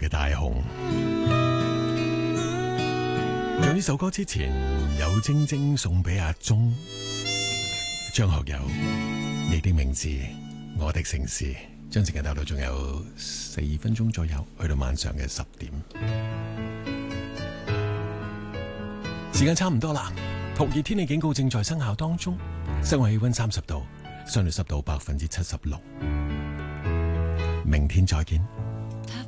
嘅大雄。在呢首歌之前，有晶晶送俾阿鐘、張學友，你的名字，我的城市。將時間逗到仲有4分鐘左右，去到晚上嘅10點，時間差唔多啦。酷熱天氣警告正在生效當中，室外氣溫30度，相對濕度76%。明天再見。